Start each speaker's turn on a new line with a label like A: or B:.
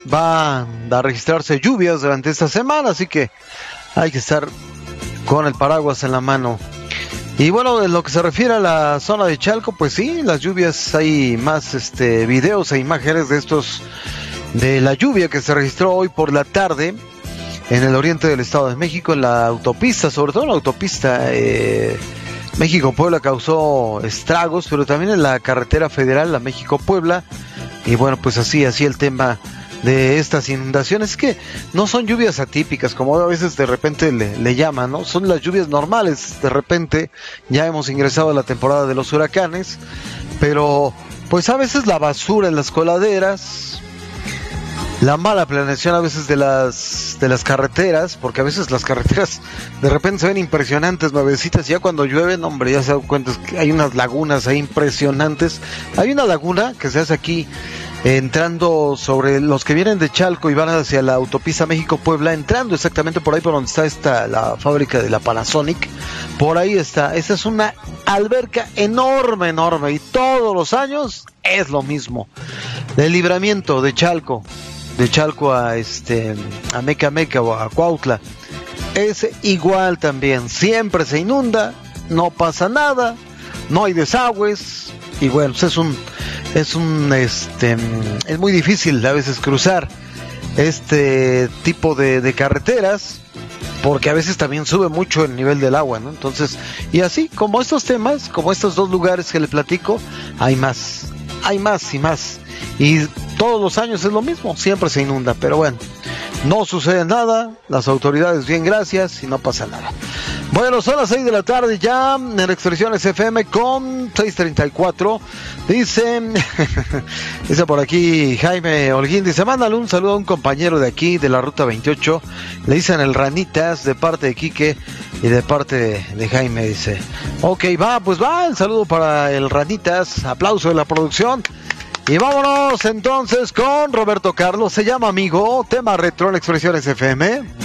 A: van a registrarse lluvias durante esta semana, así que hay que estar con el paraguas en la mano. Y bueno, en lo que se refiere a la zona de Chalco, pues sí, las lluvias, hay más videos e imágenes de la lluvia que se registró hoy por la tarde en el oriente del Estado de México, en la autopista, sobre todo en la autopista México-Puebla causó estragos, pero también en la carretera federal, la México-Puebla. Y bueno, pues así el tema de estas inundaciones, que no son lluvias atípicas, como a veces de repente le llaman, ¿no? Son las lluvias normales. De repente ya hemos ingresado a la temporada de los huracanes, pero pues a veces la basura en las coladeras, la mala planeación a veces de las carreteras, porque a veces las carreteras de repente se ven impresionantes, nuevecitas, y ya cuando llueven, hombre, ya se dan cuenta que hay unas lagunas ahí impresionantes. Hay una laguna que se hace aquí, entrando sobre los que vienen de Chalco y van hacia la autopista México-Puebla, entrando exactamente por ahí por donde está la fábrica de la Panasonic. Por ahí está, esa es una alberca enorme, y todos los años es lo mismo. El libramiento de Chalco a Meca o a Cuautla es igual también, siempre se inunda, no pasa nada, no hay desagües, y bueno, pues es muy difícil a veces cruzar este tipo de carreteras, porque a veces también sube mucho el nivel del agua, ¿no? Entonces, y así como estos temas, como estos dos lugares que le platico, hay más y más. Y todos los años es lo mismo, siempre se inunda, pero bueno, no sucede nada, las autoridades bien, gracias, y no pasa nada. Bueno, son las 6 de la tarde ya en Expresiones FM con 6:34. Dice por aquí Jaime Holguín, dice, mándale un saludo a un compañero de aquí, de la Ruta 28, le dicen el Ranitas, de parte de Quique y de parte de Jaime, dice. Ok, pues va, el saludo para el Ranitas, aplauso de la producción. Y vámonos entonces con Roberto Carlos, se llama Amigo, tema retro en Expresiones FM.